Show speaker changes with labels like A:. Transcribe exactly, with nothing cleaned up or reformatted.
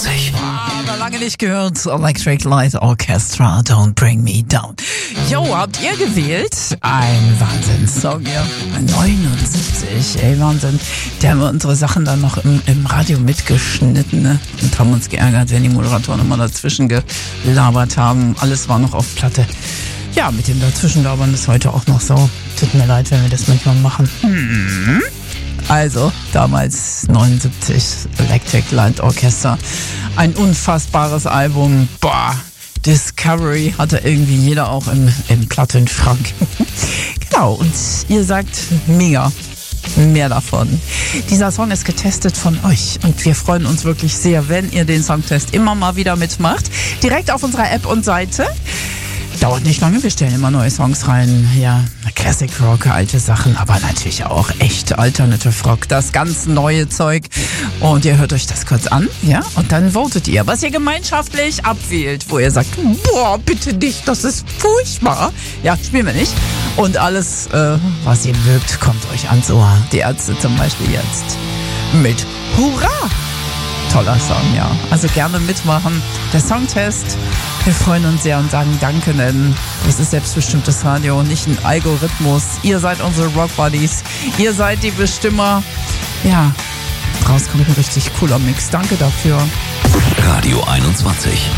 A: einundzwanzig.
B: Ah, lange nicht gehört. Electric Light Orchestra, Don't Bring Me Down. Jo, habt ihr gewählt? Ein Wahnsinnssong, ja. neunundsiebzig, ey, Wahnsinn. Da haben wir unsere Sachen dann noch im, im Radio mitgeschnitten, ne? Und haben uns geärgert, wenn die Moderatoren immer dazwischen gelabert haben. Alles war noch auf Platte. Ja, mit dem Dazwischenlabern ist heute auch noch so. Tut mir leid, wenn wir das manchmal machen. Hm. Also, damals neunundsiebzig, Electric Light Orchestra. Ein unfassbares Album. Boah, Discovery hatte irgendwie jeder auch im, im Plattenschrank. Genau, und ihr sagt mega. Mehr davon. Dieser Song ist getestet von euch und wir freuen uns wirklich sehr, wenn ihr den Songtest immer mal wieder mitmacht. Direkt auf unserer App und Seite. Dauert nicht lange, wir stellen immer neue Songs rein. Ja, Classic Rock, alte Sachen, aber natürlich auch echt Alternative Rock, das ganz neue Zeug. Und ihr hört euch das kurz an, ja, und dann votet ihr, was ihr gemeinschaftlich abwählt, wo ihr sagt, boah, bitte nicht, das ist furchtbar. Ja, spielen wir nicht. Und alles, äh, was ihr mögt, kommt euch ans Ohr. Die Ärzte zum Beispiel jetzt mit Hurra! Toller Song, ja. Also gerne mitmachen. Der Songtest. Wir freuen uns sehr und sagen Danke, denn das ist selbstbestimmtes Radio, nicht ein Algorithmus. Ihr seid unsere Rock Buddies. Ihr seid die Bestimmer. Ja, raus kommt ein richtig cooler Mix. Danke dafür.
A: Radio einundzwanzig.